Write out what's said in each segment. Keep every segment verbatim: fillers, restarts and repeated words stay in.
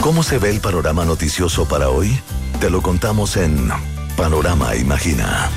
¿Cómo se ve el panorama noticioso para hoy? Te lo contamos en Panorama Imagina.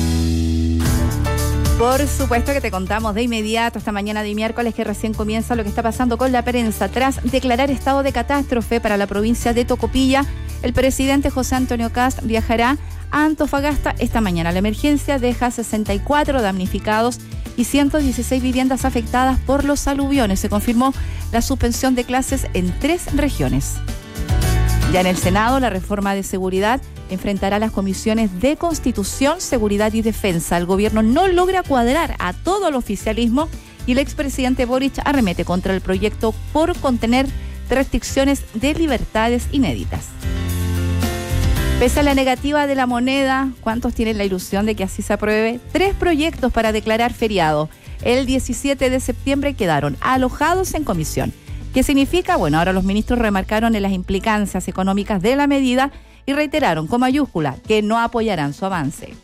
Por supuesto que te contamos de inmediato esta mañana de miércoles que recién comienza lo que está pasando con la prensa. Tras declarar estado de catástrofe para la provincia de Tocopilla, el presidente José Antonio Kast viajará a Antofagasta esta mañana. La emergencia deja sesenta y cuatro damnificados y ciento dieciséis viviendas afectadas por los aluviones. Se confirmó la suspensión de clases en tres regiones. Ya en el Senado, la reforma de seguridad enfrentará las comisiones de Constitución, Seguridad y Defensa. El gobierno no logra cuadrar a todo el oficialismo y el expresidente Boric arremete contra el proyecto por contener restricciones de libertades inéditas. Pese a la negativa de la moneda, ¿cuántos tienen la ilusión de que así se apruebe? Tres proyectos para declarar feriado. El diecisiete de septiembre quedaron alojados en comisión. ¿Qué significa? Bueno, ahora los ministros remarcaron en las implicancias económicas de la medida y reiteraron con mayúscula que no apoyarán su avance.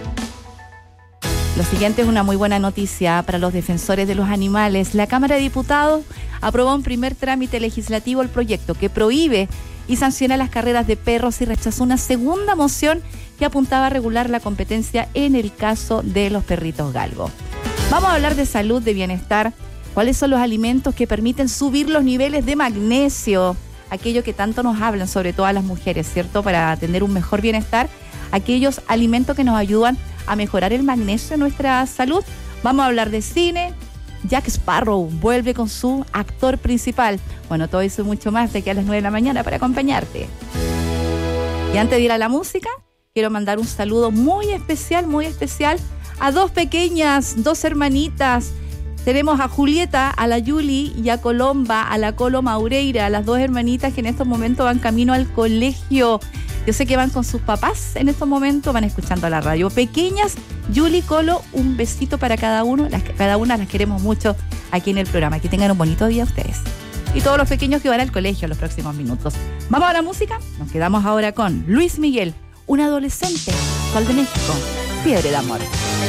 Lo siguiente es una muy buena noticia para los defensores de los animales. La Cámara de Diputados aprobó en primer trámite legislativo el proyecto que prohíbe y sanciona las carreras de perros y rechazó una segunda moción que apuntaba a regular la competencia en el caso de los perritos galgo. Vamos a hablar de salud, de bienestar. ¿Cuáles son los alimentos que permiten subir los niveles de magnesio? Aquello que tanto nos hablan, sobre todo a las mujeres, ¿cierto? Para tener un mejor bienestar. Aquellos alimentos que nos ayudan a mejorar el magnesio en nuestra salud. Vamos a hablar de cine. Jack Sparrow vuelve con su actor principal. Bueno, todo eso y mucho más de aquí a las nueve de la mañana para acompañarte. Y antes de ir a la música, quiero mandar un saludo muy especial, muy especial a dos pequeñas, dos hermanitas. Tenemos a Julieta, a la Yuli y a Colomba, a la Colo Maureira, las dos hermanitas que en estos momentos van camino al colegio. Yo sé que van con sus papás en estos momentos, van escuchando la radio. Pequeñas, Yuli, Colo, un besito para cada uno. Las, cada una las queremos mucho aquí en el programa. Que tengan un bonito día ustedes. Y todos los pequeños que van al colegio en los próximos minutos. ¿Vamos a la música? Nos quedamos ahora con Luis Miguel, un adolescente, Sol de México, Fiebre de Amor.